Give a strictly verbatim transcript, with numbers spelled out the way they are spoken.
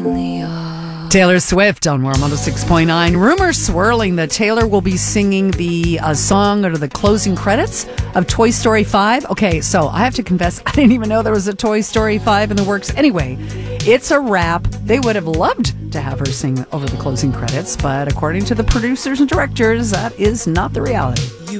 Taylor Swift on Warm one oh six point nine. Rumors swirling that Taylor will be singing the uh, song or the closing credits of Toy Story five. Okay, so I have to confess, I didn't even know there was a Toy Story five in the works. Anyway, it's a wrap. They would have loved to have her sing over the closing credits, but according to the producers and directors, that is not the reality. You